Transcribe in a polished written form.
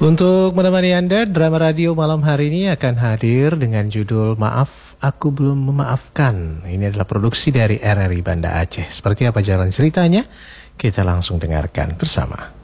Untuk menemani Anda, drama radio malam hari ini akan hadir dengan judul Maaf, Aku Belum Memaafkan. Ini adalah produksi dari RRI Banda Aceh. Seperti apa jalan ceritanya? Kita langsung dengarkan bersama.